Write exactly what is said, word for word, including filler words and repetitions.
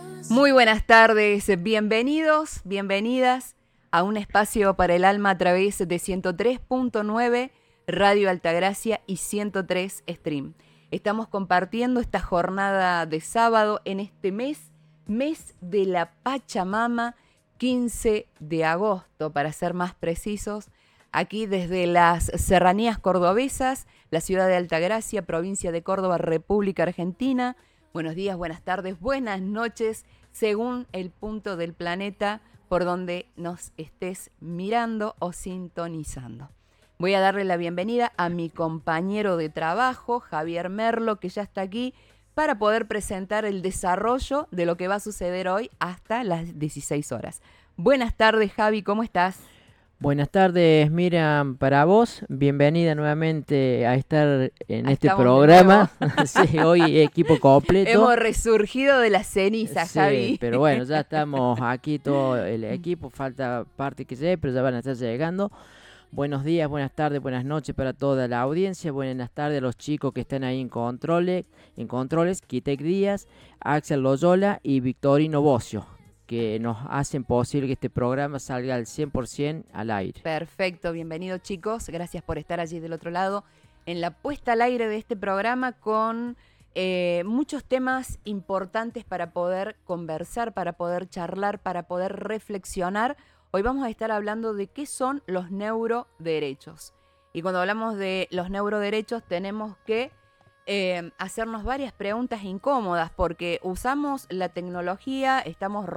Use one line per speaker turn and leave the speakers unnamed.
Muy buenas tardes, bienvenidos, bienvenidas a un espacio para el alma a través de ciento tres punto nueve Radio Altagracia y ciento tres Stream. Estamos compartiendo esta jornada de sábado en este mes, mes de la Pachamama, quince de agosto, para ser más precisos, aquí desde las serranías cordobesas, la ciudad de Altagracia, provincia de Córdoba, República Argentina. Buenos días, buenas tardes, buenas noches, según el punto del planeta por donde nos estés mirando o sintonizando. Voy a darle la bienvenida a mi compañero de trabajo, Javier Merlo, que ya está aquí para poder presentar el desarrollo de lo que va a suceder hoy hasta las dieciséis horas. Buenas tardes, Javi, ¿cómo estás?
Buenas tardes, Miriam, para vos. Bienvenida nuevamente a estar en
Ah,
este
estamos de
programa. Sí, hoy equipo completo.
Hemos resurgido de las cenizas,
Sí,
Javi.
pero bueno, ya estamos aquí todo el equipo. Falta parte que llegue, pero ya van a estar llegando. Buenos días, buenas tardes, buenas noches para toda la audiencia. Buenas tardes a los chicos que están ahí en controles, en controles, Kitek Díaz, Axel Loyola y Victorino Bocio, que nos hacen posible que este programa salga al cien por ciento al aire.
Perfecto, bienvenidos chicos, gracias por estar allí del otro lado en la puesta al aire de este programa con eh, muchos temas importantes para poder conversar, para poder charlar, para poder reflexionar. Hoy vamos a estar hablando de qué son los neuroderechos. Y cuando hablamos de los neuroderechos tenemos que eh, hacernos varias preguntas incómodas porque usamos la tecnología, estamos